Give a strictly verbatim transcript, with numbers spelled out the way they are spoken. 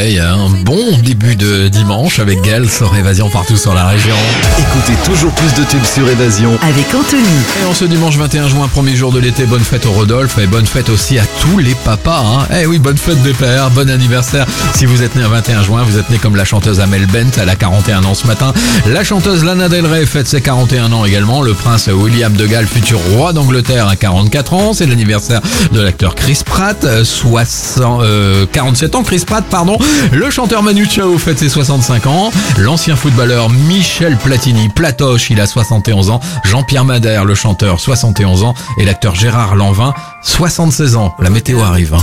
réveil, un bon début de dimanche avec Gaël sur Évasion partout sur la région. Écoutez toujours plus de tubes sur Évasion avec Anthony. Et en ce dimanche vingt et un juin, premier jour de l'été, bonne fête au Rodolphe et bonne fête aussi à tous les papas. Hein. Eh oui, bonne fête des pères, bon anniversaire. Si vous êtes né un vingt et un juin, vous êtes né comme la chanteuse Amel Bent, elle a quarante et un ans ce matin. La chanteuse Lana Del Rey fête ses quarante et un ans également. Le prince William de Galles, futur roi d'Angleterre, a quarante-quatre ans. C'est l'anniversaire de l'acteur Chris Pratt, soixante, euh, quarante-sept ans. Chris Pratt, pardon. Le chanteur Manu Chao fête ses soixante-cinq ans. L'ancien footballeur Michel Platini, Platoche, il a soixante et onze ans. Jean-Pierre Madère, le chanteur, soixante et onze ans. Et l'acteur Gérard Lanvin, soixante-seize ans. La météo arrive. Hein.